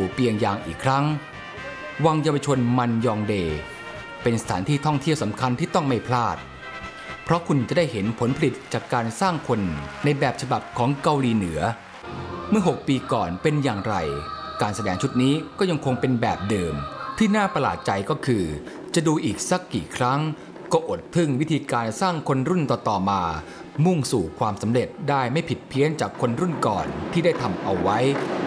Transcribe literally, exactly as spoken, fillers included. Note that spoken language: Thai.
เปียงยางอีกครั้งวังเยาวชนมันยองเดเป็นสถานที่ท่องเที่ยวสำคัญที่ต้องไม่พลาดเพราะคุณจะได้เห็นผลผลิตจากการสร้างคนในแบบฉบับของเกาหลีเหนือเมื่อหกปีก่อนเป็นอย่างไรการแสดงชุดนี้ก็ยังคงเป็นแบบเดิมที่น่าประหลาดใจก็คือจะดูอีกสักกี่ครั้งก็อดพึ่งวิธีการสร้างคนรุ่นต่อๆมามุ่งสู่ความสำเร็จได้ไม่ผิดเพี้ยนจากคนรุ่นก่อนที่ได้ทำเอาไว้